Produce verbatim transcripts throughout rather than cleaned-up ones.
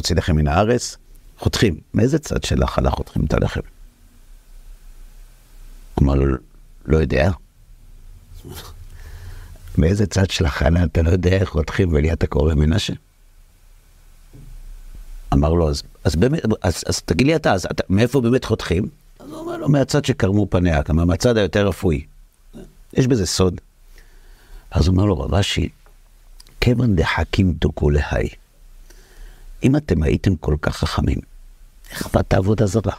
להוציא לחם מן הארץ, חותכים. מאיזה צד של החלה חותכים את הלחם? אמר לו, לא יודע. מאיזה צד של החלה אתה לא יודע איך חותכים ולי אתה קורא מנשה? אמר לו, אז, אז, באמת, אז, אז תגיד לי אתה, אז אתה, מאיפה באמת חותכים? אז הוא אומר לו, מהצד שקרמו פניה, כמה מהצד היותר רפואי. יש בזה סוד. אז הוא אומר לו, רב אשי, כיוון דחכים תוקו להי. אם אתם הייתם כל כך חכמים, איך עבדת עבודה זרה?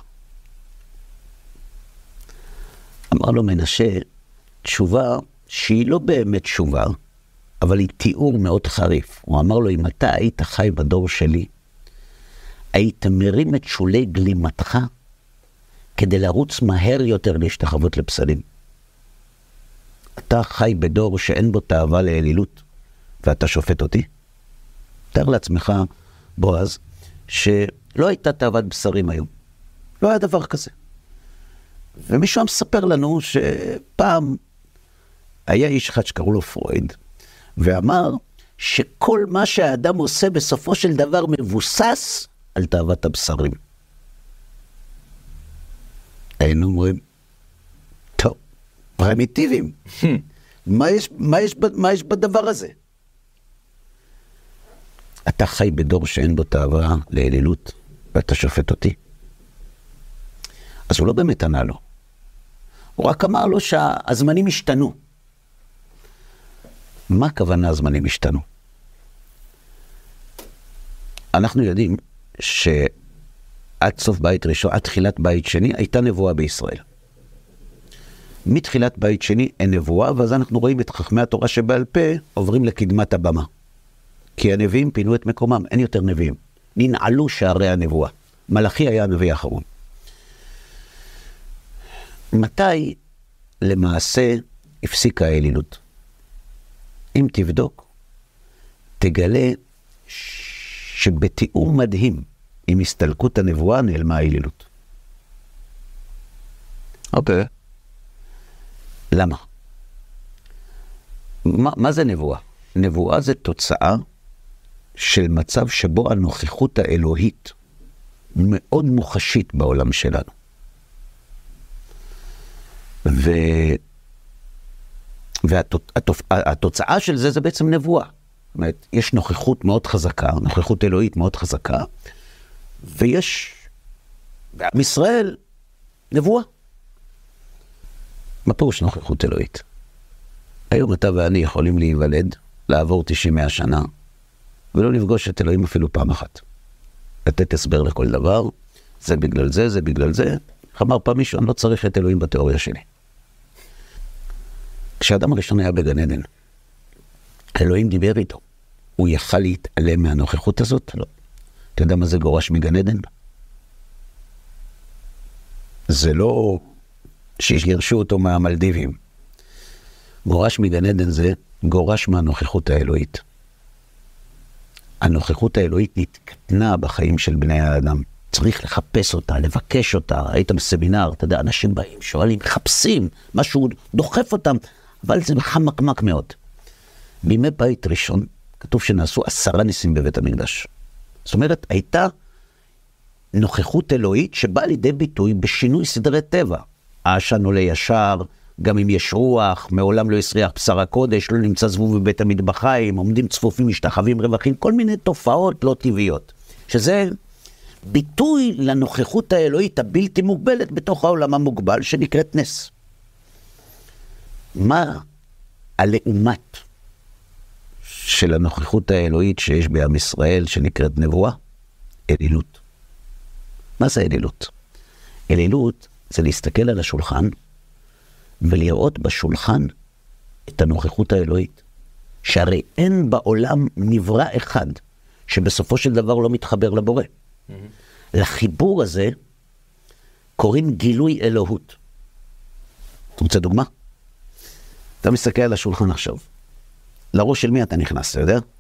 אמר לו מנשה, תשובה שהיא לא באמת תשובה, אבל היא תיאור מאוד חריף. הוא אמר לו, אם אתה היית חי בדור שלי, היית מרים את שולי גלימתך כדי לרוץ מהר יותר להשתחוות לפסלים. אתה חי בדור שאין בו תאווה לאלילות, ואתה שופט אותי? תאר לעצמך, בועז, שלא הייתה תאוות בשרים היום. לא היה דבר כזה. ומישהו מספר לנו שפעם היה איש אחד שקראו לו פרויד, ואמר שכל מה שהאדם עושה בסופו של דבר מבוסס על תאוות הבשרים. היינו אומרים, טוב, פרימיטיביים. מה יש, מה יש, מה יש בדבר הזה? אתה חי בדור שאין בו תאווה לאלילות, ואתה שופט אותי. אז הוא לא באמת ענה לו. הוא רק אמר לו שהזמנים השתנו. מה הכוונה הזמנים השתנו? אנחנו יודעים שעד סוף בית ראשון, עד תחילת בית שני, הייתה נבואה בישראל. מתחילת בית שני אין נבואה, ואז אנחנו רואים את חכמי התורה שבעל פה עוברים לקדמת הבמה. כי הנביאים פינו את מקומם, אין יותר נביאים. ננעלו שערי הנבואה. מלאכי היה הנביא האחרון. מתי למעשה הפסיקה האלילות? אם תבדוק, תגלה שבתיאור מדהים עם הסתלקות הנבואה נעלמה האלילות. אוקיי. למה? מה, מה זה נבואה? נבואה זה תוצאה של מצב שבו הנוכחות האלוהית מאוד מוחשית בעולם שלנו. ו... והתוצאה של זה זה בעצם נבואה. זאת אומרת, יש נוכחות מאוד חזקה, נוכחות אלוהית מאוד חזקה, ויש בעם ישראל נבואה. מה פירוש נוכחות אלוהית? היום אתה ואני יכולים להיוולד, לעבור תשעים מאה שנה, ולא לפגוש את אלוהים אפילו פעם אחת. לתת הסבר לכל דבר, זה בגלל זה, זה בגלל זה. אמר פעם מישהו, אני לא צריך את אלוהים בתיאוריה שלי. כשאדם הראשון היה בגן עדן, אלוהים דיבר איתו. הוא יכל להתעלם מהנוכחות הזאת? לא. אתה יודע מה זה גורש מגן עדן? זה לא שיגרשו אותו מהמלדיבים. גורש מגן עדן זה גורש מהנוכחות האלוהית. הנוכחות האלוהית נתקטנה בחיים של בני האדם. צריך לחפש אותה, לבקש אותה. היית בסמינר, אתה יודע, אנשים באים, שואלים, מחפשים, משהו דוחף אותם, אבל זה חמקמק מאוד. בימי בית ראשון, כתוב שנעשו עשרה ניסים בבית המקדש. זאת אומרת, הייתה נוכחות אלוהית שבאה לידי ביטוי בשינוי סדרי טבע. העשן עולה ישר, גם אם יש רוח, מעולם לא יסריח בשר הקודש, לא נמצא זבוב בבית המטבחיים, עומדים צפופים, משתחווים רווחים, כל מיני תופעות לא טבעיות. שזה ביטוי לנוכחות האלוהית הבלתי מוגבלת בתוך העולם המוגבל שנקראת נס. מה הלעומת של הנוכחות האלוהית שיש בעם ישראל שנקראת נבואה? אלילות. מה זה אלילות? אלילות זה להסתכל על השולחן ולראות בשולחן את הנוכחות האלוהית. שהרי אין בעולם נברא אחד שבסופו של דבר לא מתחבר לבורא. Mm-hmm. לחיבור הזה קוראים גילוי אלוהות. אתה רוצה דוגמה? אתה מסתכל על השולחן עכשיו. לראש של מי אתה נכנס, אתה יודע?